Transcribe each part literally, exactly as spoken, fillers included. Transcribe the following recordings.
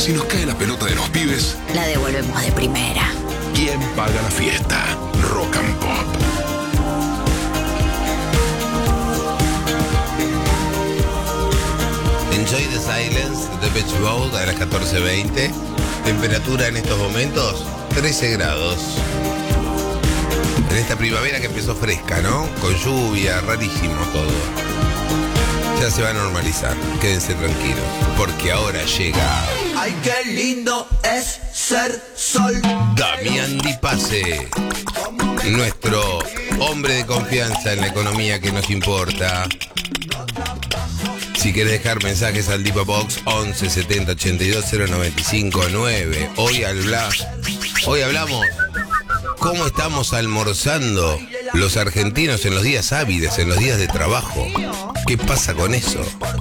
Si nos cae la pelota de los pibes, la devolvemos de primera. ¿Quién paga la fiesta? Rock and Pop. Enjoy the Silence de Depeche Mode a las catorce veinte. Temperatura en estos momentos, trece grados. En esta primavera que empezó fresca, ¿no? Con lluvia, rarísimo todo. Ya se va a normalizar, quédense tranquilos, porque ahora llega... ¡Ay, qué lindo es ser sol! Damián Di Pace, nuestro hombre de confianza en la economía que nos importa. Si querés dejar mensajes al Dipa Box once setenta ochenta y dos cero noventa y cinco nueve. Hoy habla, hoy hablamos cómo estamos almorzando los argentinos en los días hábiles, en los días de trabajo. ¿Qué pasa con eso?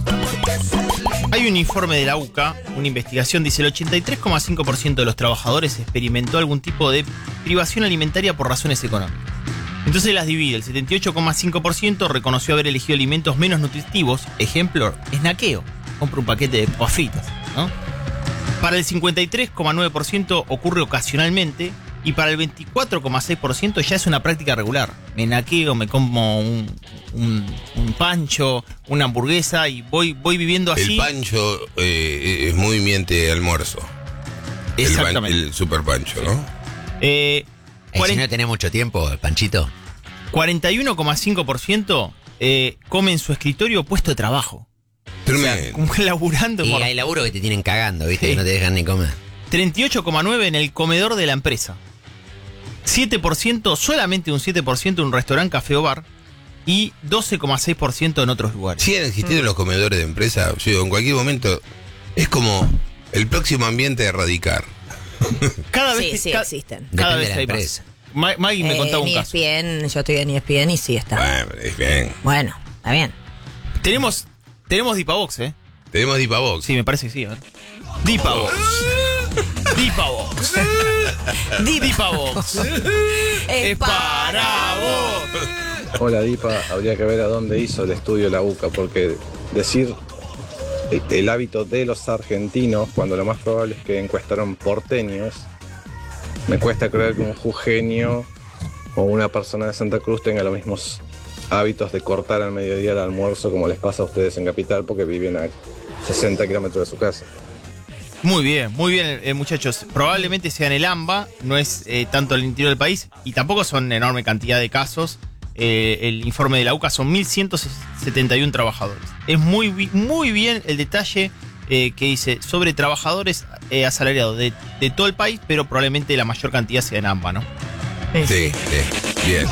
Hay un informe de la U C A, una investigación, dice el ochenta y tres coma cinco por ciento de los trabajadores experimentó algún tipo de privación alimentaria por razones económicas. Entonces las divide, el setenta y ocho coma cinco por ciento reconoció haber elegido alimentos menos nutritivos, ejemplo, snackeo, compra un paquete de papas fritas, ¿no? Para el cincuenta y tres coma nueve por ciento ocurre ocasionalmente y para el veinticuatro coma seis por ciento ya es una práctica regular. Me naqueo, me como un, un, un pancho, una hamburguesa y voy, voy viviendo así. El pancho eh, es muy miente almuerzo. Exactamente. El, el super pancho, ¿no? Eh... Eh, si no tenés mucho tiempo, el panchito. cuarenta y uno coma cinco por ciento eh, come en su escritorio o puesto de trabajo. Tremendo. O sea, como laburando. Y por... hay laburo que te tienen cagando, ¿viste? Sí. Que no te dejan ni comer. treinta y ocho coma nueve por ciento en el comedor de la empresa. siete por ciento, solamente un siete por ciento en un restaurante, café o bar. Y doce coma seis por ciento en otros lugares. ¿Siguen existiendo mm. los comedores de empresa? Yo digo, en cualquier momento es como el próximo ambiente a erradicar. Cada vez sí, que, sí, ca- existen. Cada Depende vez de la hay empresa. más. Maggie me eh, contaba un en caso. E S P N, yo estoy en E S P N y sí está. Bueno, es bien. Bueno, está bien. Tenemos, tenemos Dipabox, ¿eh? Tenemos Dipabox. Sí, me parece que sí, a ver. Dipabox. Dipabox. Dipabox. Es para vos. Hola Dipa, habría que ver a dónde hizo el estudio la U C A, porque decir el hábito de los argentinos, cuando lo más probable es que encuestaron porteños, me cuesta creer que un jujeño o una persona de Santa Cruz tenga los mismos hábitos de cortar al mediodía el almuerzo como les pasa a ustedes en Capital, porque viven a sesenta kilómetros de su casa. Muy bien, muy bien, eh, muchachos. Probablemente sea en el AMBA, no es eh, tanto el interior del país y tampoco son enorme cantidad de casos. Eh, el informe de la U C A son mil ciento setenta y uno trabajadores. Es muy, muy bien el detalle eh, que dice sobre trabajadores eh, asalariados de, de todo el país, pero probablemente la mayor cantidad sea en AMBA, ¿no? Sí, sí, bien.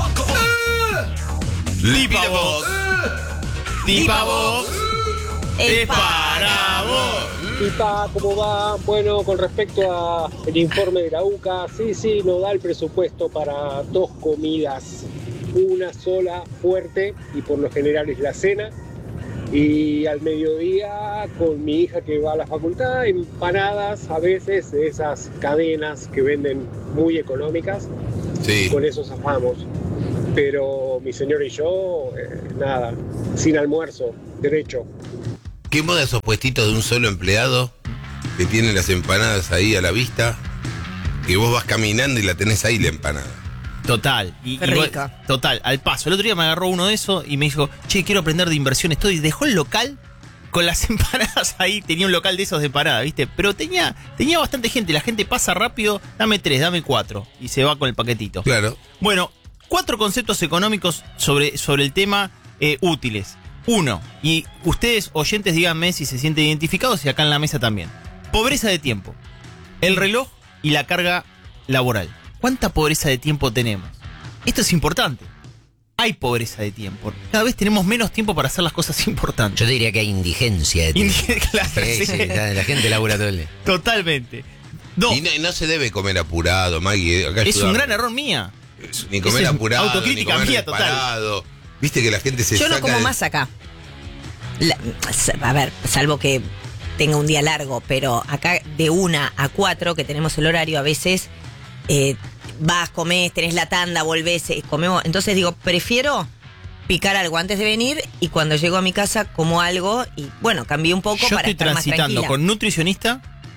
Dipabox. Dipabox. Es para vos. Dipa, ¿cómo va? Bueno, con respecto al informe de la U C A, sí, sí, nos da el presupuesto para dos comidas. Una sola fuerte y por lo general es la cena. Y al mediodía con mi hija que va a la facultad, empanadas a veces de esas cadenas que venden muy económicas. Sí. Con eso zafamos. Pero mi señor y yo, eh, nada, sin almuerzo, derecho. ¿Qué moda esos puestitos de un solo empleado que tienen las empanadas ahí a la vista? Que vos vas caminando y la tenés ahí la empanada. Total. Y, Qué y rica. vos, total, al paso. El otro día me agarró uno de esos y me dijo, che, quiero aprender de inversiones. Todo, y dejó el local con las empanadas ahí. Tenía un local de esos de empanadas, ¿viste? Pero tenía, tenía bastante gente. La gente pasa rápido, dame tres, dame cuatro. Y se va con el paquetito. Claro. Bueno, cuatro conceptos económicos sobre, sobre el tema eh, útiles. Uno, y ustedes oyentes díganme si se sienten identificados y acá en la mesa también. Pobreza de tiempo. El reloj y la carga laboral. ¿Cuánta pobreza de tiempo tenemos? Esto es importante. Hay pobreza de tiempo. Cada vez tenemos menos tiempo para hacer las cosas importantes. Yo te diría que hay indigencia de tiempo. Claro, Sí, sí. sí, la, la gente labura todo el día. Totalmente. Dos, Y no, no se debe comer apurado, Maggie. Acá es ayudame. un gran error mía. Ni comer Eso es apurado, autocrítica ni comer mía total. disparado. Viste que la gente se Yo saca no como de- más acá. La- a ver, salvo que tenga un día largo, pero acá de una a cuatro, que tenemos el horario, a veces eh, vas, comés, tenés la tanda, volvés, eh, comemos. Entonces digo, prefiero picar algo antes de venir y cuando llego a mi casa como algo y bueno, cambié un poco Yo para estoy estar más transitando tranquila. con nutricionista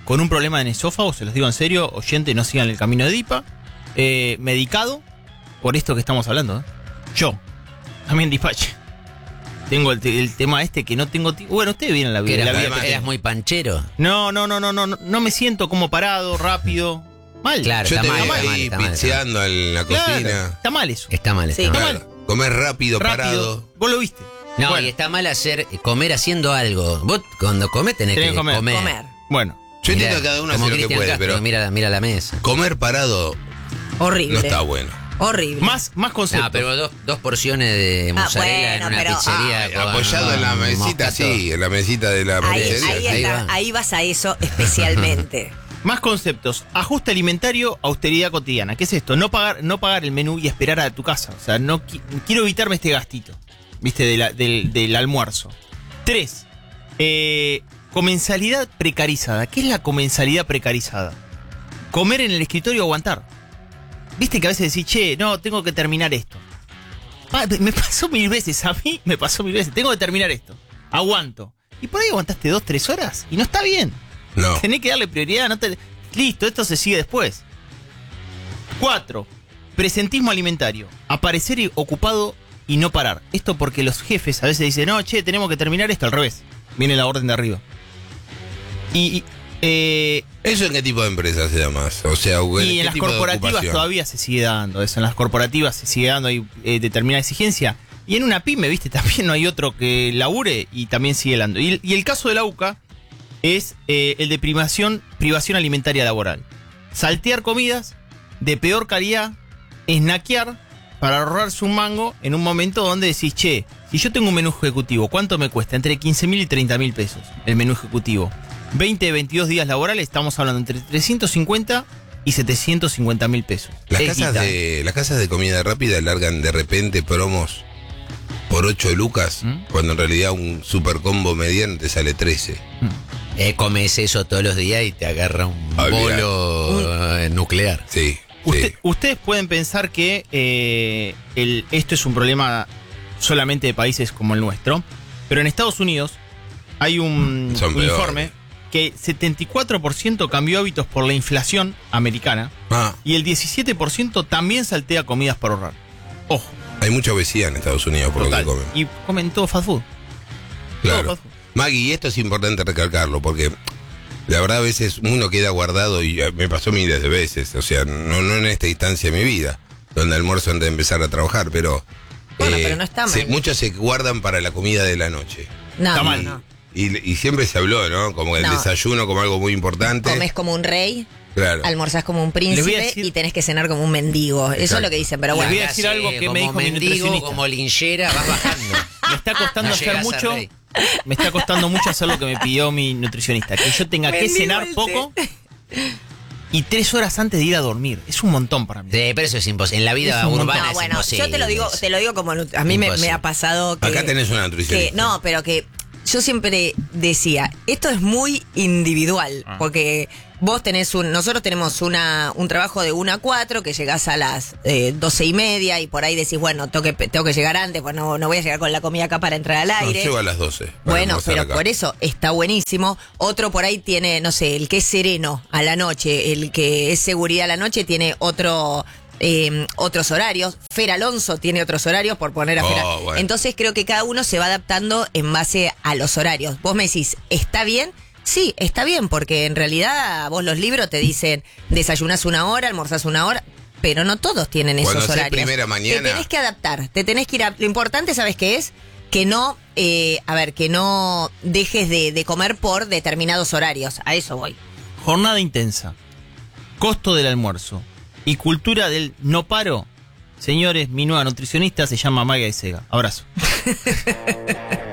con un problema en esófago, se los digo en serio, oyente, no sigan el camino de Dipa, eh, medicado por esto que estamos hablando. ¿eh? Yo, también Dipache. Tengo el, te- el tema este que no tengo tiempo. Bueno, ustedes vienen la vida. ¿Eras, la vida eras que tengo. muy panchero? No, no, no, no, no, no, no me siento como parado, rápido. Mal. Claro, Yo está te mal, veo está mal, ahí está mal, está mal. pizzeando en la Claro, cocina. está mal eso. Está mal, está Sí. mal. Está Claro. Comer rápido, Rápido. parado. Vos lo viste. No, Bueno, y está mal hacer comer haciendo algo. Vos cuando comés tenés, Tenés que que comer. comer. Comer. Bueno, Yo Mirá, entiendo que cada uno hace como lo que Cristian puede, Castro, pero mira, mira la mesa. comer parado Horrible. no está bueno. Horrible. más, más conceptos. No, pero dos, dos porciones de Ah, mozzarella en bueno, una pero- pizzería. Ay, con- apoyado en la con mesita, moscato. sí, en la mesita de la Ahí, pizzería. ahí, sí. ahí está- va. ahí vas a eso especialmente. Más conceptos. Ajuste alimentario, austeridad cotidiana. ¿Qué es esto? No pagar, no pagar el menú y esperar a tu casa. O sea, no qui- quiero evitarme este gastito. ¿Viste? De la- del, del almuerzo. Tres. Eh, comensalidad precarizada. ¿Qué es la comensalidad precarizada? Comer en el escritorio o aguantar. ¿Viste que a veces decís, che, no, tengo que terminar esto? Pa- me pasó mil veces, a mí me pasó mil veces. Tengo que terminar esto. Aguanto. Y por ahí aguantaste dos, tres horas y no está bien. No. Tenés que darle prioridad, no te... Listo, esto se sigue después. Cuatro. Presentismo alimentario. Aparecer y- ocupado y no parar. Esto porque los jefes a veces dicen, no, che, tenemos que terminar esto al revés. Viene la orden de arriba. Y, y, eh, ¿Eso en qué tipo de empresa se da más? O sea, ¿en y qué en las tipo de corporativas ocupación? todavía se sigue dando eso. En las corporativas se sigue dando ahí, eh, determinada exigencia. Y en una pyme, viste, también no hay otro que labure y también sigue dando. Y, el- y el caso de la U C A es eh, el de privación, privación alimentaria laboral. Saltear comidas de peor calidad, snackear para ahorrarse un mango en un momento donde decís, che, si yo tengo un menú ejecutivo, ¿cuánto me cuesta? Entre quince mil y treinta mil pesos el menú ejecutivo. veinte, veintidós días laborales, estamos hablando entre trescientos cincuenta y setecientos cincuenta mil pesos. Las Es casas, guita. de, las casas de comida rápida largan de repente promos por ocho lucas, ¿Mm? cuando en realidad un super combo mediano te sale trece. Eh, comes eso todos los días y te agarra un Olvidate. bolo eh, nuclear. Sí, Usted- sí. Ustedes pueden pensar que eh, el, esto es un problema solamente de países como el nuestro, pero en Estados Unidos hay un, Son un peores. informe que setenta y cuatro por ciento cambió hábitos por la inflación americana Ah, y el diecisiete por ciento también saltea comidas para ahorrar. Ojo, hay mucha obesidad en Estados Unidos por total. lo que comen. Y comen todo fast food. Claro. Todo fast food. Maggie, y esto es importante recalcarlo, porque la verdad a veces uno queda guardado, y eh, me pasó miles de veces, o sea, no, no en esta instancia de mi vida, donde almuerzo antes de empezar a trabajar, pero... eh, Bueno, pero no está se- mal. muchos se guardan para la comida de la noche. No, Está no, mal. no. Y, y siempre se habló, ¿no? Como el No. desayuno como algo muy importante. Comes como un rey, Claro. almorzás como un Les voy a príncipe decir- y tenés que cenar como un mendigo. Eso es Exacto. lo que dicen, pero Les bueno. voy a decir algo que me como dijo mi mendigo, nutricionista. como linchera, vas bajando. Me está costando No hacer llegás a mucho. rey. Me está costando mucho hacer lo que me pidió mi nutricionista. Que yo tenga que Mendigo cenar el té. poco y tres horas antes de ir a dormir. Es un montón para mí. Sí, pero eso es imposible. En la vida Es un urbana No, es bueno, imposible. yo te lo digo, te lo digo como nut- a mí me, Imposible. me ha pasado que Acá tenés una nutricionista. que no, pero que yo siempre decía, esto es muy individual, Ah. porque vos tenés un, nosotros tenemos una, un trabajo de una a cuatro, que llegás a las eh, doce y media y por ahí decís, bueno, tengo que, tengo que llegar antes, pues no, no voy a llegar con la comida acá para entrar al No, aire. llego a las doce. para Bueno, almorzar pero acá. por eso está buenísimo. Otro por ahí tiene, no sé, el que es sereno a la noche, el que es seguridad a la noche tiene otro eh, otros horarios. Fer Alonso tiene otros horarios, por poner a Oh, Fer. bueno. Entonces creo que cada uno se va adaptando en base a los horarios. Vos me decís, ¿está bien? Sí, está bien, porque en realidad vos los libros te dicen desayunás una hora, almorzás una hora, pero no todos tienen Cuando esos hacés horarios. primera mañana- Te tenés que adaptar, te tenés que ir a... Lo importante, ¿sabes qué es? Que no, eh, a ver, que no dejes de, de comer por determinados horarios. A eso voy. Jornada intensa. Costo del almuerzo. Y cultura del no paro. Señores, mi nueva nutricionista se llama Maga de Sega. Abrazo.